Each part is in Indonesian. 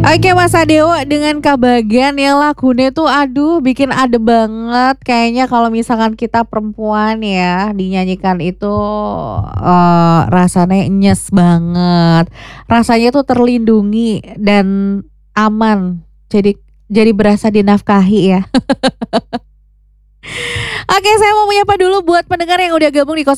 Oke Mas Adeo dengan Kabagan yang lagunya tuh aduh bikin adem banget. Kayaknya kalau misalkan kita perempuan ya dinyanyikan itu rasanya nyes banget. Rasanya tuh terlindungi dan aman. Jadi berasa dinafkahi ya. Oke, saya mau menyapa dulu buat pendengar yang udah gabung di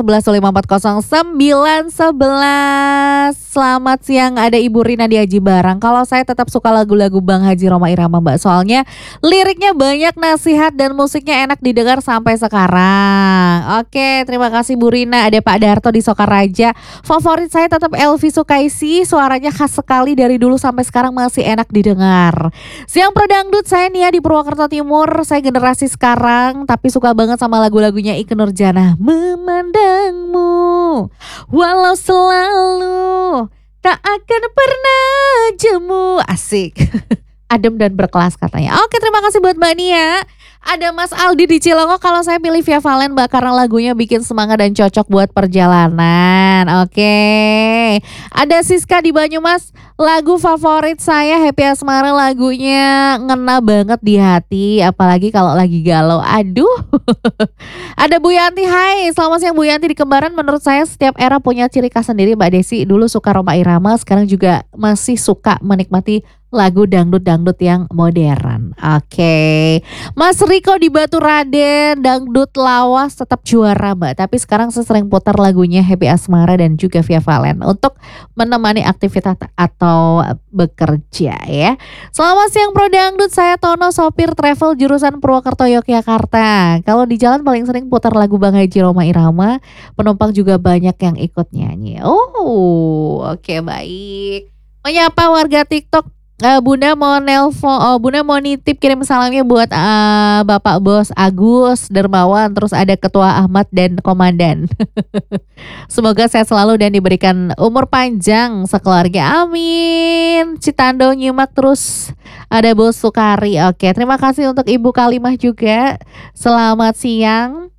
0811 Selamat siang, ada Ibu Rina di Aji Barang. Kalau saya tetap suka lagu-lagu Bang Haji Rhoma Irama Mbak. Soalnya liriknya banyak, nasihat dan musiknya enak didengar sampai sekarang. Oke, terima kasih Bu Rina. Ada Pak Darto di Sokaraja. Favorit saya tetap Elvi Sukaisi. Suaranya khas sekali dari dulu sampai sekarang masih enak didengar. Siang Prodangdut, saya Nia di Purwokerto Timur. Saya generasi sekarang tapi suka banget sama lagu-lagunya Ikke Nurjanah. Memandangmu walau selalu tak akan pernah jemu. Asik. Adem dan berkelas katanya. Oke, terima kasih buat Mbak Nia. Ada Mas Aldi di Cilongo. Kalau saya pilih Via Valen Mbak karena lagunya bikin semangat dan cocok buat perjalanan. Oke. Ada Siska di Banyumas. Lagu favorit saya Happy Asmara, lagunya ngena banget di hati. Apalagi kalau lagi galau. Aduh. Ada Bu Yanti. Hai, selamat siang Bu Yanti di Kembaran. Menurut saya setiap era punya ciri khas sendiri Mbak Desi. Dulu suka Rhoma Irama, sekarang juga masih suka menikmati lagu dangdut-dangdut yang modern. Oke. Mas Riko di Batu Raden, dangdut lawas tetap juara Mbak. Tapi sekarang saya sering putar lagunya Happy Asmara dan juga Via Valen untuk menemani aktivitas atau bekerja ya. Selamat siang Pro Dangdut, saya Tono, sopir travel jurusan Purwokerto Yogyakarta. Kalau di jalan paling sering putar lagu Bang Haji Rhoma Irama, penumpang juga banyak yang ikut nyanyi. Oh, oke, baik. Menyapa warga TikTok. Bunda mau nelpon, Bunda mau nitip kirim salamnya buat Bapak Bos Agus Dermawan, terus ada Ketua Ahmad dan Komandan. Semoga sehat selalu dan diberikan umur panjang sekeluarga. Amin. Citando nyimak terus. Ada Bos Sukari. Oke, terima kasih untuk Ibu Kalimah juga. Selamat siang.